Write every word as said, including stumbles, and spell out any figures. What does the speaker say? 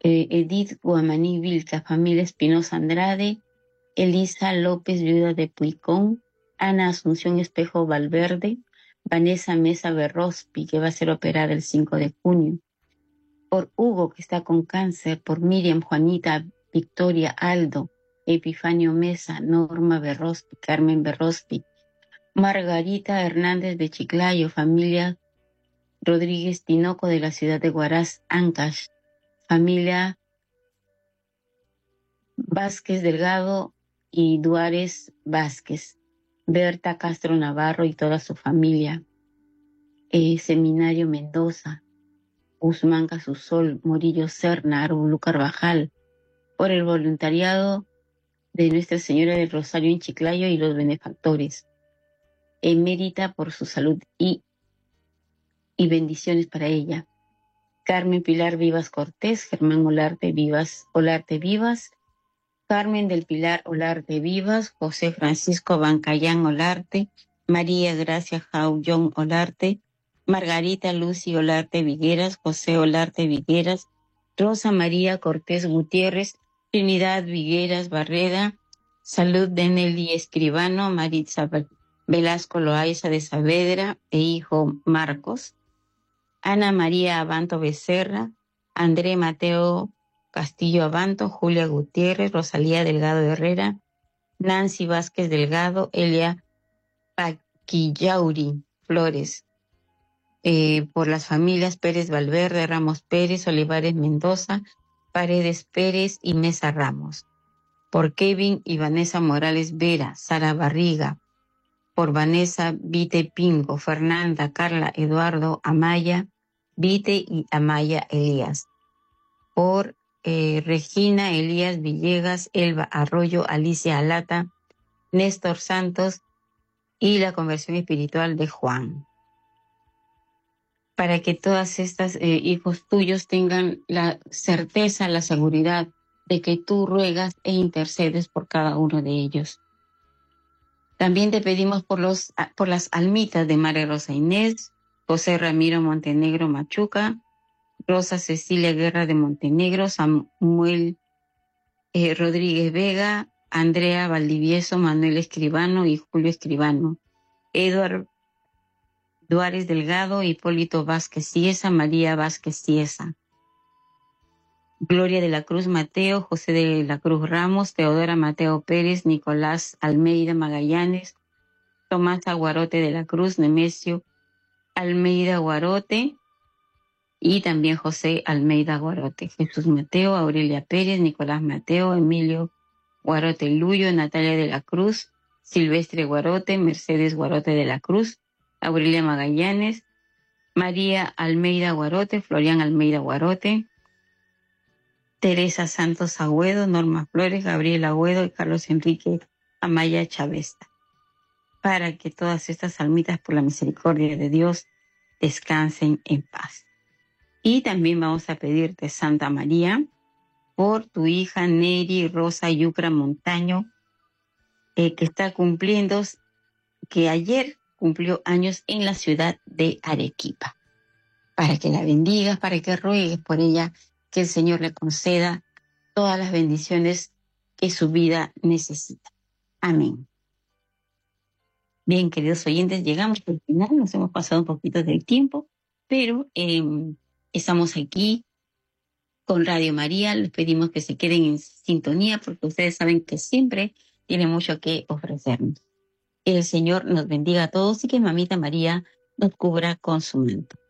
eh, Edith Guamaní Vilca, familia Espinosa Andrade, Elisa López, viuda de Puicón, Ana Asunción Espejo Valverde, Vanessa Mesa Berrospi, que va a ser operada el cinco de junio, por Hugo, que está con cáncer, por Miriam, Juanita, Victoria, Aldo, Epifanio Mesa, Norma Berrospi, Carmen Berrospi, Margarita Hernández de Chiclayo, familia Rodríguez Tinoco de la ciudad de Huaraz, Ancash, familia Vázquez Delgado y Duárez Vázquez, Berta Castro Navarro y toda su familia, eh, Seminario Mendoza, Guzmán Casusol, Morillo Serna, Arbulú Carvajal, por el voluntariado de Nuestra Señora del Rosario en Chiclayo y los benefactores, emérita por su salud y, y bendiciones para ella. Carmen Pilar Vivas Cortés, Germán Olarte Vivas, Olarte Vivas, Carmen del Pilar Olarte Vivas, José Francisco Bancayán Olarte, María Gracia Jaullón Olarte, Margarita Lucy Olarte Vigueras, José Olarte Vigueras, Rosa María Cortés Gutiérrez, Trinidad Vigueras Barreda, Salud de Nelly Escribano, Maritza Velasco Loaiza de Saavedra e hijo Marcos, Ana María Abanto Becerra, André Mateo Castillo Abanto, Julia Gutiérrez, Rosalía Delgado Herrera, Nancy Vázquez Delgado, Elia Paquillauri Flores, eh, por las familias Pérez Valverde, Ramos Pérez, Olivares Mendoza, Paredes Pérez y Mesa Ramos, por Kevin y Vanessa Morales Vera, Sara Barriga, por Vanessa Vite Pingo, Fernanda, Carla, Eduardo, Amaya, Vite y Amaya Elías, por eh, Regina Elías Villegas, Elba Arroyo, Alicia Alata, Néstor Santos y la conversión espiritual de Juan. Para que todas estas eh, hijos tuyos tengan la certeza, la seguridad de que tú ruegas e intercedes por cada uno de ellos. También te pedimos por, los, por las almitas de María Rosa Inés, José Ramiro Montenegro Machuca, Rosa Cecilia Guerra de Montenegro, Samuel eh, Rodríguez Vega, Andrea Valdivieso, Manuel Escribano y Julio Escribano, Eduardo Duárez Delgado, Hipólito Vázquez Ciesa, María Vázquez Ciesa, Gloria de la Cruz Mateo, José de la Cruz Ramos, Teodora Mateo Pérez, Nicolás Almeida Magallanes, Tomás Aguarote de la Cruz, Nemesio Almeida Guarote y también José Almeida Guarote, Jesús Mateo, Aurelia Pérez, Nicolás Mateo, Emilio Guarote Luyo, Natalia de la Cruz, Silvestre Guarote, Mercedes Guarote de la Cruz, Aurelia Magallanes, María Almeida Guarote, Florian Almeida Guarote, Teresa Santos Agüedo, Norma Flores, Gabriel Agüedo y Carlos Enrique Amaya Chavesta, para que todas estas almitas por la misericordia de Dios descansen en paz. Y también vamos a pedirte, Santa María, por tu hija Neri Rosa Yucra Montaño, eh, que está cumpliendo, que ayer cumplió años en la ciudad de Arequipa, para que la bendigas, para que ruegues por ella, que el Señor le conceda todas las bendiciones que su vida necesita. Amén. Bien, queridos oyentes, llegamos al final, nos hemos pasado un poquito del tiempo, pero eh, estamos aquí con Radio María. Les pedimos que se queden en sintonía porque ustedes saben que siempre tiene mucho que ofrecernos. Que el Señor nos bendiga a todos y que Mamita María nos cubra con su manto.